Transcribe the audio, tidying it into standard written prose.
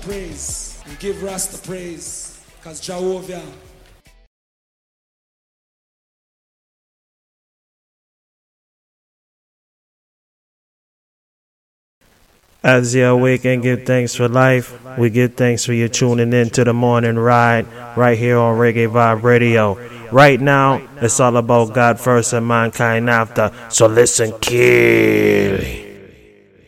praise. And give Rasta praise. Because Jehovah. As you awake and give thanks for life, we give thanks for you tuning in to the morning ride right here on Reggae Vibe Radio. Right now, it's all about God first and mankind after. So listen, kill.